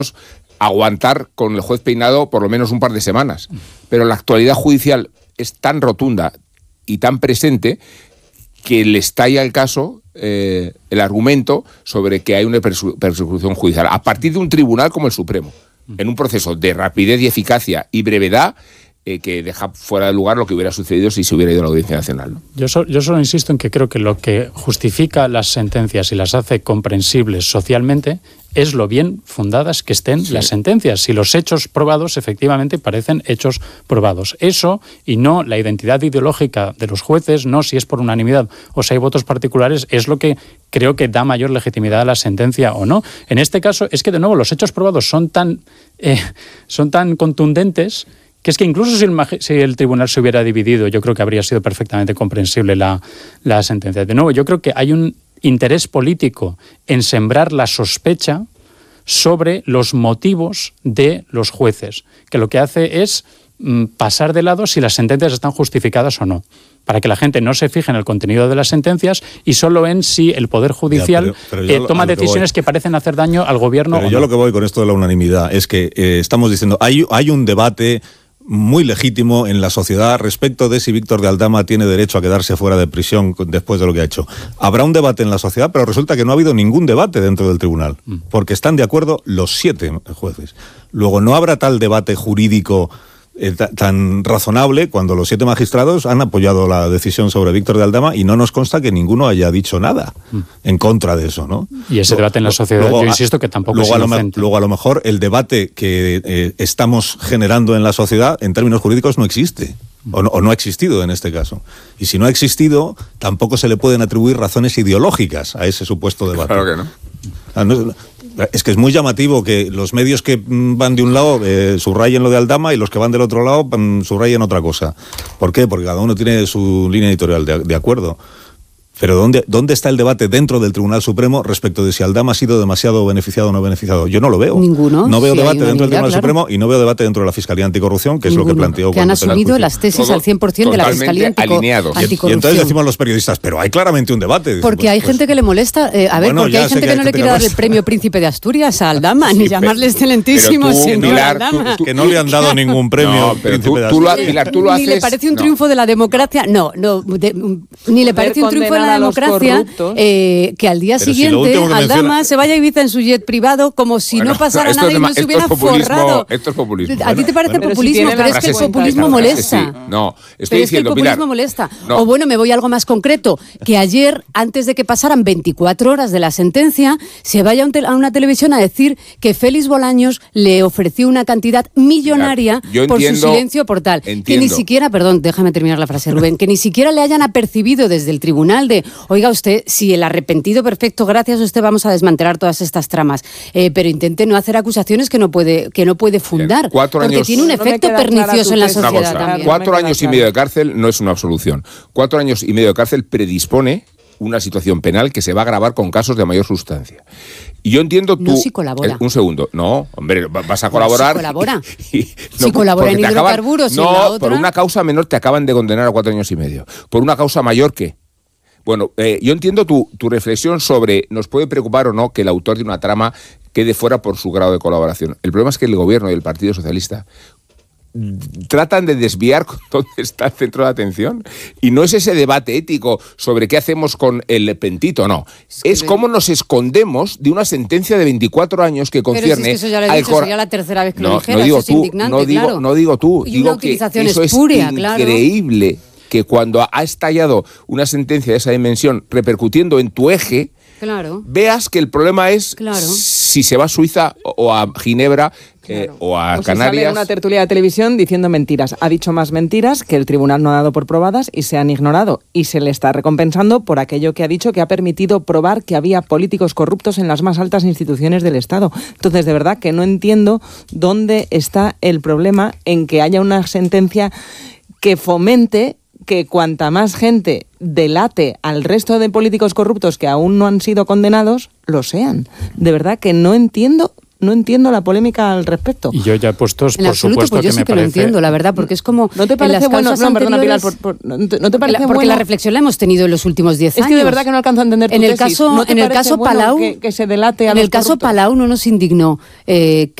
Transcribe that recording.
aguantar con el juez Peinado por lo menos un par de semanas. Pero la actualidad judicial es tan rotunda y tan presente que le estalla el caso, el argumento sobre que hay una persecución judicial a partir de un tribunal como el Supremo, en un proceso de rapidez y eficacia y brevedad que deja fuera de lugar lo que hubiera sucedido si se hubiera ido a la Audiencia Nacional, ¿no? Yo solo insisto en que creo que lo que justifica las sentencias y las hace comprensibles socialmente es lo bien fundadas que estén las sentencias. Si los hechos probados efectivamente parecen hechos probados. Eso, y no la identidad ideológica de los jueces, no si es por unanimidad o si hay votos particulares, es lo que creo que da mayor legitimidad a la sentencia o no. En este caso es que, de nuevo, los hechos probados son tan contundentes que es que incluso si el tribunal se hubiera dividido, yo creo que habría sido perfectamente comprensible la sentencia. De nuevo, yo creo que hay un interés político en sembrar la sospecha sobre los motivos de los jueces, que lo que hace es pasar de lado si las sentencias están justificadas o no, para que la gente no se fije en el contenido de las sentencias y solo en si el Poder Judicial toma decisiones que parecen hacer daño al gobierno. Pero yo lo que voy con esto de la unanimidad es que estamos diciendo, hay un debate muy legítimo en la sociedad respecto de si Víctor de Aldama tiene derecho a quedarse fuera de prisión después de lo que ha hecho. Habrá un debate en la sociedad, pero resulta que no ha habido ningún debate dentro del tribunal, porque están de acuerdo los 7 jueces. Luego no habrá tal debate jurídico tan razonable cuando los 7 magistrados han apoyado la decisión sobre Víctor de Aldama y no nos consta que ninguno haya dicho nada en contra de eso, ¿no? Y ese debate en la sociedad, yo insisto que tampoco es inocente. Luego a lo mejor el debate que estamos generando en la sociedad en términos jurídicos no existe. O no ha existido en este caso. Y si no ha existido, tampoco se le pueden atribuir razones ideológicas a ese supuesto debate. Claro que no. Es que es muy llamativo que los medios que van de un lado subrayen lo de Aldama y los que van del otro lado subrayen otra cosa. ¿Por qué? Porque cada uno tiene su línea editorial, de acuerdo. Pero ¿dónde está el debate dentro del Tribunal Supremo respecto de si Aldama ha sido demasiado beneficiado o no beneficiado? Yo no lo veo. Ninguno. No veo debate dentro del Tribunal Supremo y no veo debate dentro de la Fiscalía Anticorrupción, que es lo que planteó. Que han asumido las tesis al 100% de la Fiscalía Anticorrupción. Y entonces decimos los periodistas, pero hay claramente un debate. Porque hay gente que le molesta. Porque hay gente que no le quiere dar el premio Príncipe de Asturias a Aldama, ni llamarle excelentísimo señor Aldama. Que no le han dado ningún premio Príncipe de Asturias. Tú lo haces. Ni le parece un triunfo de la democracia. Ni le parece un triunfo de la democracia. Que al día siguiente Aldama se vaya a Ibiza en su jet privado como si no pasara nada y no se hubiera forrado. Esto es populismo. A ti te parece populismo, pero es que el populismo molesta. No, estoy diciendo, el populismo molesta. No. O bueno, me voy a algo más concreto, que ayer, antes de que pasaran 24 horas de la sentencia, se vaya a una televisión a decir que Félix Bolaños le ofreció una cantidad millonaria por su silencio por tal. Que ni siquiera, perdón, déjame terminar la frase, Rubén, que ni siquiera le hayan apercibido desde el tribunal de, oiga usted, si el arrepentido perfecto, gracias a usted vamos a desmantelar todas estas tramas, pero intente no hacer acusaciones que no puede fundar, porque tiene un efecto pernicioso en la sociedad también. 4 años y medio de cárcel no es una absolución. 4 años y medio de cárcel predispone una situación penal que se va a agravar con casos de mayor sustancia. Y yo entiendo tú... No si colabora. Un segundo. No, hombre, vas a colaborar... Si colabora. No, si colabora en hidrocarburos. No, por una causa menor te acaban de condenar a 4 años y medio. Por una causa mayor, ¿qué? Bueno, yo entiendo tu reflexión sobre nos puede preocupar o no que el autor de una trama quede fuera por su grado de colaboración. El problema es que el gobierno y el Partido Socialista tratan de desviar dónde está el centro de atención. Y no es ese debate ético sobre qué hacemos con el pentito, no. Es cómo nos escondemos de una sentencia de 24 años que concierne... Pero si es que eso ya lo he dicho, sería la tercera vez que lo dijera, eso es indignante, no digo tú, y digo una utilización que eso espuria, es increíble, que cuando ha estallado una sentencia de esa dimensión repercutiendo en tu eje, veas que el problema es si se va a Suiza o a Ginebra o a Canarias. Sale en una tertulia de televisión diciendo mentiras. Ha dicho más mentiras que el tribunal no ha dado por probadas y se han ignorado. Y se le está recompensando por aquello que ha dicho, que ha permitido probar que había políticos corruptos en las más altas instituciones del Estado. Entonces, de verdad que no entiendo dónde está el problema en que haya una sentencia que fomente que cuanta más gente delate al resto de políticos corruptos que aún no han sido condenados, lo sean. De verdad que no entiendo no entiendo la polémica al respecto. Y yo ya he puesto, en por absoluto, supuesto, pues yo que sí me que parece... lo entiendo, la verdad, porque es como... ¿No te parece bueno? No, perdona, Pilar, ¿no te parece porque bueno? la reflexión la hemos tenido en los últimos 10 años. Es que de verdad que no alcanzo a entender tu en el tesis. caso, ¿No te en el parece caso bueno Palau, que se delate a en los el caso corruptos? Palau no nos indignó